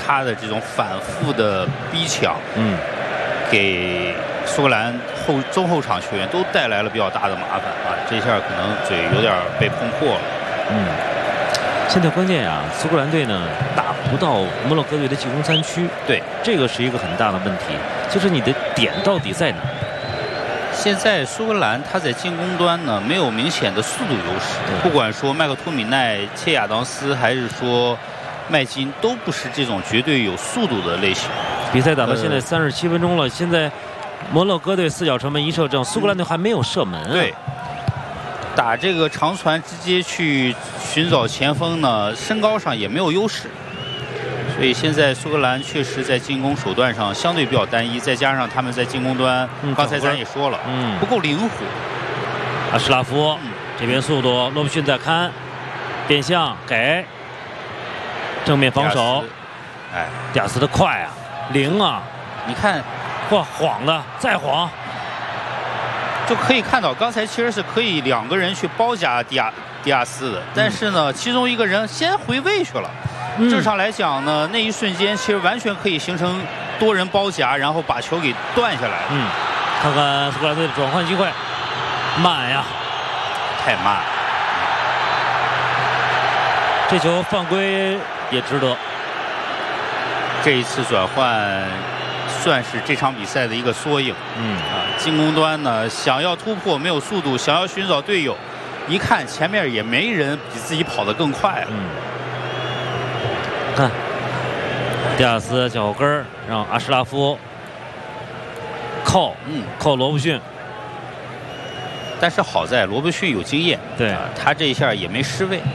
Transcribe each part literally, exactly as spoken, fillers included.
他的这种反复的逼抢， 嗯， 给苏格兰后中后场球员都带来了比较大的麻烦啊！这下可能嘴有点被碰破了。 嗯，现在关键啊，苏格兰队呢打不到摩洛哥队的进攻三区， 对， 这个是一个很大的问题，就是你的点到底在哪？ 现在苏格兰他在进攻端呢没有明显的速度优势，不管说麦克托米奈、切亚当斯还是说麦金，都不是这种绝对有速度的类型。 比赛打到现在三十七分钟了，现在摩洛哥队四脚城门一射正，苏格兰队还没有射门、啊。 对，打这个长传直接去寻找前锋呢，身高上也没有优势。所以现在苏格兰确实在进攻手段上相对比较单一，再加上他们在进攻端， 嗯、 刚才咱也说了， 嗯， 不够灵活。 阿什拉夫、 嗯、 这边速度，罗布逊在看，变向给正面防守， 哎， 迪亚斯的快啊，灵啊！ 你看， 哇，晃的再晃， 就可以看到刚才其实是可以两个人去包夹迪亚迪亚斯的，但是呢，其中一个人先回位去了。 嗯、 正常来讲呢，那一瞬间其实完全可以形成多人包夹，然后把球给断下来。 嗯，看看苏格兰队的转换机会，慢呀， 太慢。 这球犯规也值得。 这一次转换算是这场比赛的一个缩影。 嗯啊，进攻端呢想要突破没有速度，想要寻找队友，一看前面也没人比自己跑得更快了。 嗯。看，迪亚斯脚后跟让阿什拉夫扣， 嗯， 扣罗布逊。 但是好在罗布逊有经验， 对、 啊，他这一下也没失位。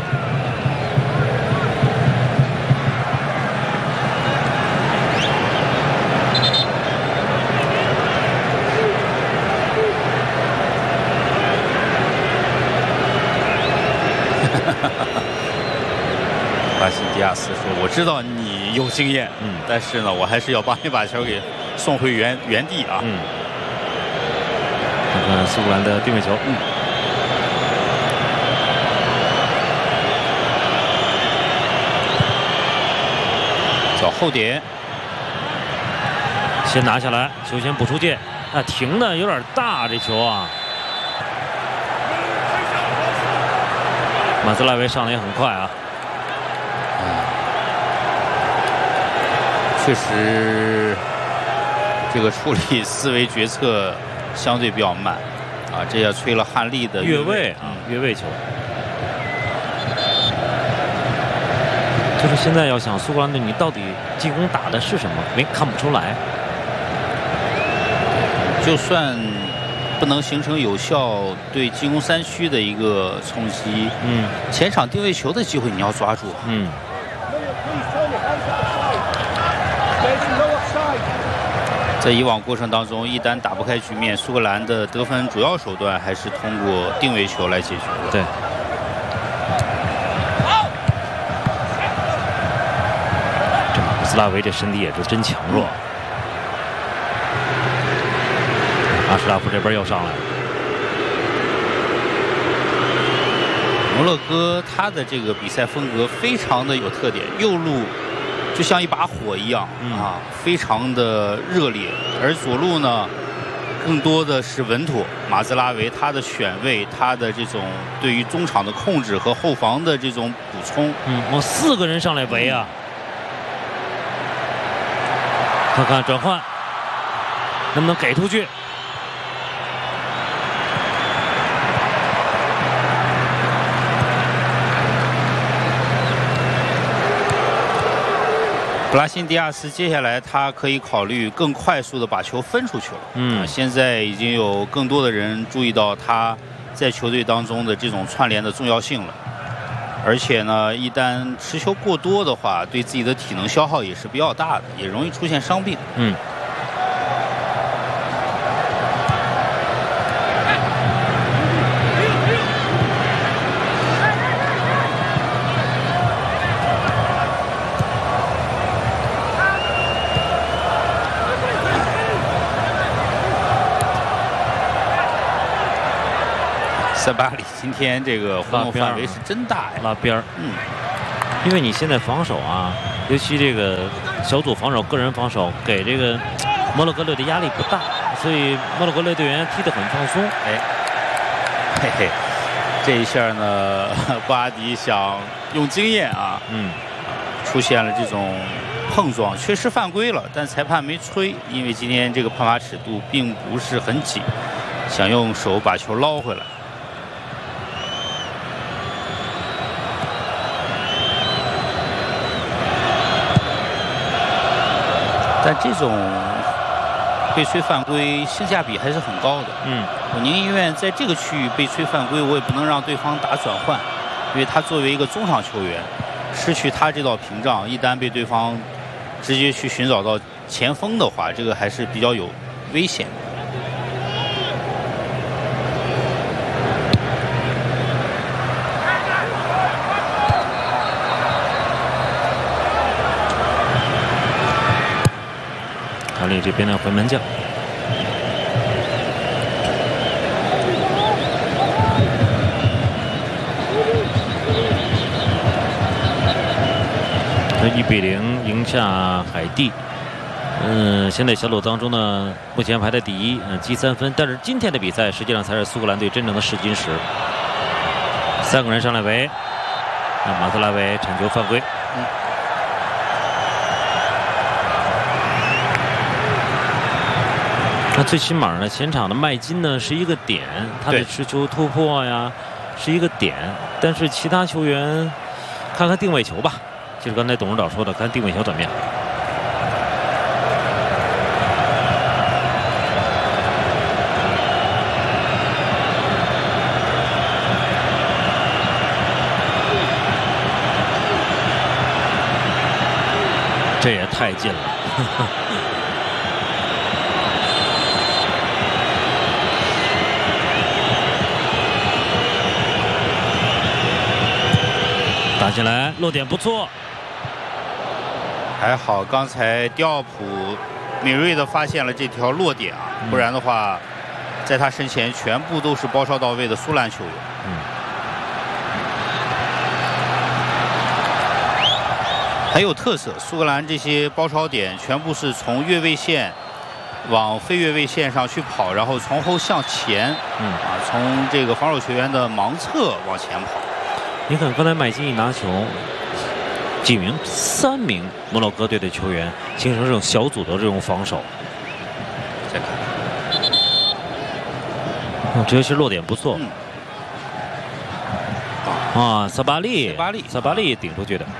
巴辛迪亚斯说：“我知道你有经验， 嗯， 但是呢，我还是要帮你把球给送回原原地啊。” 嗯，看看苏格兰的定位球， 嗯，脚后点， 先拿下来，球先不出界，啊，停的有点大，这球啊。马兹拉维上的也很快啊。 确实，这个处理思维决策相对比较慢啊，这也吹了汉利的越位啊，越位球。就是现在要想苏格兰队，你到底进攻打的是什么？没看不出来。 就算不能形成有效对进攻三区的一个冲击， 嗯， 前场定位球的机会你要抓住， 嗯。 在以往过程当中，一旦打不开局面，苏格兰的得分主要手段还是通过定位球来解决的。 对。这马斯拉维这身体也是真强弱。阿什拉夫这边又上来了。 摩洛哥他的这个比赛风格非常的有特点，右路就像一把火一样、 嗯、 啊，非常的热烈，而左路呢，更多的是稳妥。马兹拉维他的选位，他的这种对于中场的控制和后防的这种补充， 嗯，我四个人上来围啊，看看转换能不能给出去。 布拉辛迪亚斯接下来他可以考虑更快速的把球分出去了。 嗯， 现在已经有更多的人注意到他在球队当中的这种串联的重要性了。而且呢，一旦持球过多的话，对自己的体能消耗也是比较大的，也容易出现伤病。 嗯。 塞巴里今天这个活动范围是真大呀， 拉边儿。 嗯， 因为你现在防守啊， 尤其这个小组防守、个人防守给这个摩洛哥队的压力不大，所以摩洛哥队队员踢得很放松。 哎，嘿嘿，这一下呢，布阿迪想用经验啊， 嗯， 出现了这种碰撞，确实犯规了，但裁判没吹，因为今天这个判罚尺度并不是很紧，想用手把球捞回来。但这种被吹犯规性价比还是很高的。 嗯， 我宁愿在这个区域被吹犯规，我也不能让对方打转换，因为他作为一个中场球员，失去他这道屏障，一旦被对方直接去寻找到前锋的话，这个还是比较有危险。 卡利这边的回门将，那一比零赢下海地。嗯，现在小组当中呢，目前排在第一，嗯，积三分。但是今天的比赛实际上才是苏格兰队真正的试金石。三个人上来围，那马特拉维铲球犯规。 嗯。 那最起码呢，前场的麦金呢是一个点，他的持球突破呀是一个点，但是其他球员看看定位球吧，就是刚才董事长说的，看定位球怎么样。这也太近了。打进来，落点不错， 还好刚才迪奥普敏锐地发现了这条落点啊，不然的话，在他身前全部都是包抄到位的苏兰球员。 嗯， 很有特色。苏格兰这些包抄点全部是从越位线往非越位线上去跑，然后从后向前， 嗯啊，从这个防守球员的盲侧往前跑。 你看刚才麦金一拿球，几名三名摩洛哥队的球员形成这种小组的这种防守。 再看， 嗯，这些落点不错。 嗯、 啊，萨巴利， 萨巴利， 萨巴利顶出去的。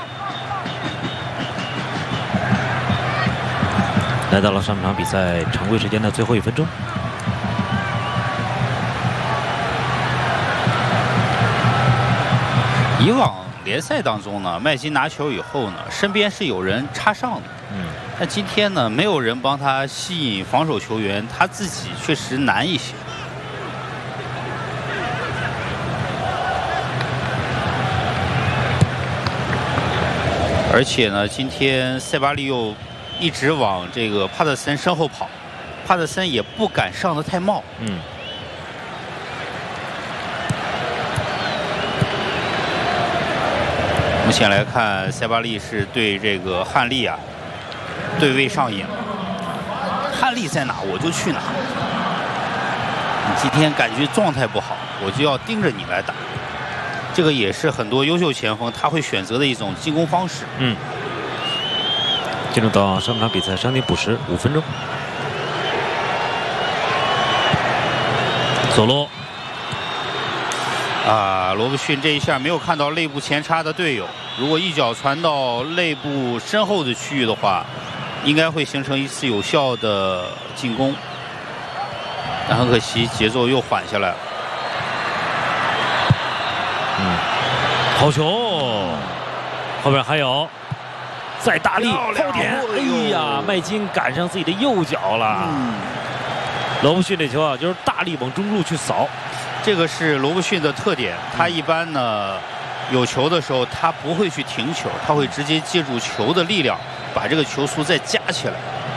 来到了上场比赛常规时间的最后一分钟。 以往联赛当中呢，麦金拿球以后呢，身边是有人插上的。 嗯。 但今天呢，没有人帮他吸引防守球员，他自己确实难一些。而且呢，今天塞巴利又一直往这个帕特森身后跑，帕特森也不敢上得太冒。 嗯。 目前来看，塞巴利是对这个汉利啊对位上瘾了。汉利在哪我就去哪。你今天感觉状态不好，我就要盯着你来打。这个也是很多优秀前锋他会选择的一种进攻方式。 嗯。进入到上半场比赛伤停补时五分钟。左路。 啊，罗布逊这一下没有看到肋部前插的队友，如果一脚传到肋部身后的区域的话，应该会形成一次有效的进攻。但很可惜，节奏又缓下来了。 嗯，好球，后边还有，再大力后点，哎呀，麦金赶上自己的右脚了。嗯，罗布逊这球啊，就是大力往中路去扫。 这个是罗布逊的特点，他一般呢有球的时候，他不会去停球，他会直接借助球的力量，把这个球速再加起来。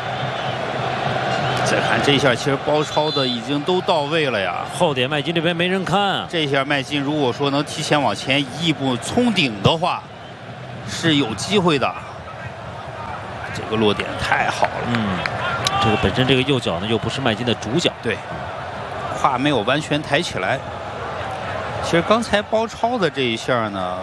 再看这一下，其实包抄的已经都到位了呀。 后点麦金这边没人看啊。 这一下麦金如果说能提前往前移一步冲顶的话，是有机会的。 这个落点太好了。 嗯，这个本身这个右脚呢又不是麦金的主脚， 对，胯没有完全抬起来。其实刚才包抄的这一下呢，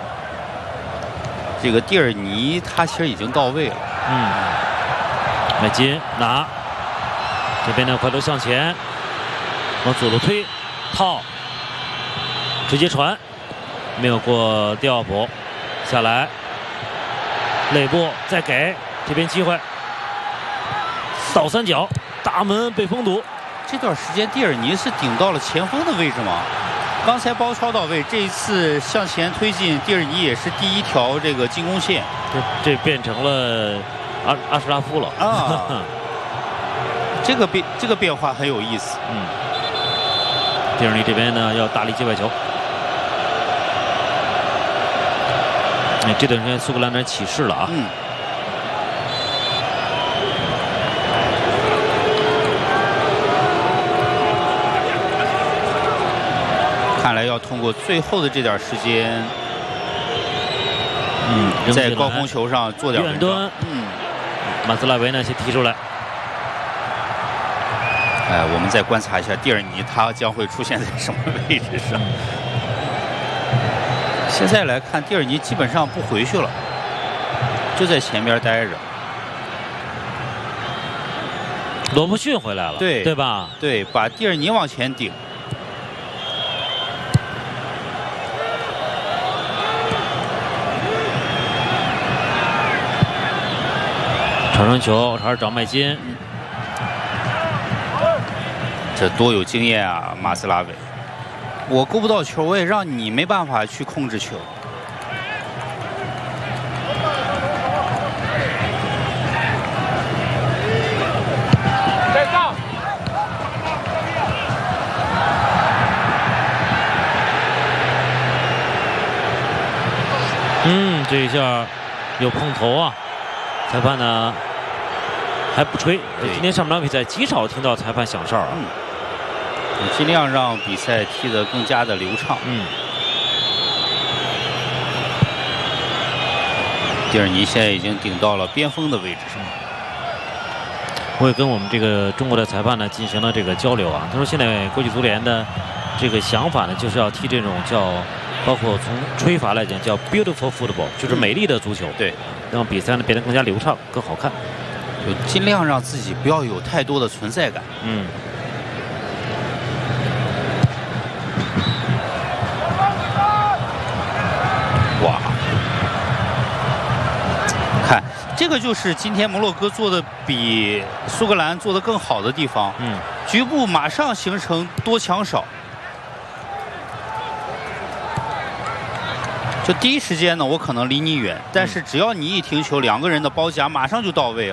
这个蒂尔尼他其实已经到位了。 嗯，麦金拿，这边呢快流向前，往左路推，套，直接传，没有过第二步，下来，肋部再给，这边机会，倒三角，大门被封堵。 这段时间蒂尔尼是顶到了前锋的位置吗？刚才包抄到位，这一次向前推进，蒂尔尼也是第一条这个进攻线， 这这变成了阿阿什拉夫了啊。这个变这个变化很有意思。 嗯，蒂尔尼这边呢要大力接外球。哎，这段时间苏格兰人起势了啊。 嗯。看来要通过最后的这点时间，嗯，在高空球上做点远端。嗯，马斯拉维呢先踢出来。 哎，我们再观察一下蒂尔尼，他将会出现在什么位置上？现在来看，蒂尔尼基本上不回去了，就在前边待着。 罗伯逊回来了， 对对吧？ 对，把蒂尔尼往前顶。 传传球，还是找麦金。 这多有经验啊，马斯拉维！我勾不到球，我也让你没办法去控制球。 再上！ 嗯，这一下有碰头啊！裁判呢还不吹。今天上半场比赛极少听到裁判响哨啊。 嗯，尽量让比赛踢得更加的流畅。 嗯。 蒂尔尼现在已经顶到了边锋的位置上。 我也跟我们这个中国的裁判呢进行了这个交流啊。他说现在国际足联的这个想法呢，就是要踢这种叫，包括从吹罚来讲叫 beautiful football， 就是美丽的足球。 对。让比赛呢变得更加流畅、更好看， 就尽量让自己不要有太多的存在感。 嗯。 哇！看，这个就是今天摩洛哥做的比苏格兰做的更好的地方。 嗯。 局部马上形成多抢少。就第一时间呢，我可能离你远，但是只要你一停球，两个人的包夹马上就到位了。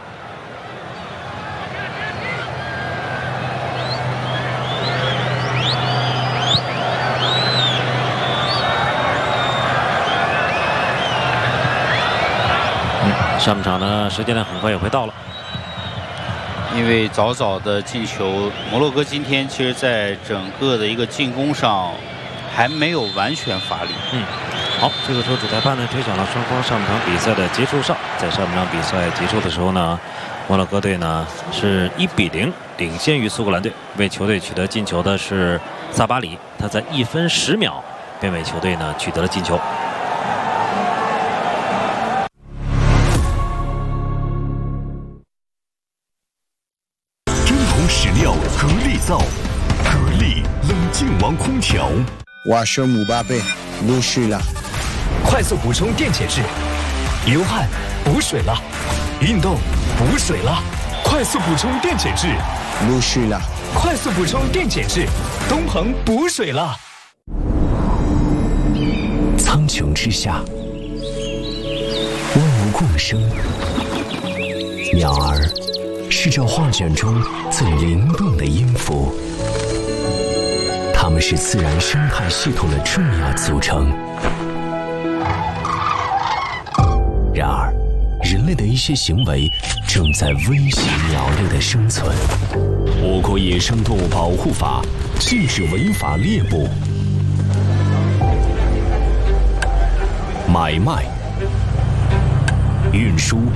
嗯，上半场呢，时间呢很快也会到了。 因为早早的进球，摩洛哥今天其实在整个的一个进攻上还没有完全发力。 嗯。好，这个时候主裁判呢吹响了双方上半场比赛的结束哨。在上半场比赛结束的时候呢，摩洛哥队呢是一比零领先于苏格兰队。为球队取得进球的是萨巴里，他在一分十秒便为球队呢取得了进球。 真空史料格力造，格力冷静王空调。 瓦舍姆巴贝，不是了。 快速补充电解质，流汗补水了，运动补水了，快速补充电解质， 不是了， 快速补充电解质，东鹏补水了。苍穹之下，万物共生，鸟儿是这画卷中最灵动的音符，它们是自然生态系统的重要组成。然而，人类的一些行为正在威胁鸟类的生存。我国野生动物保护法禁止违法猎捕、买卖、运输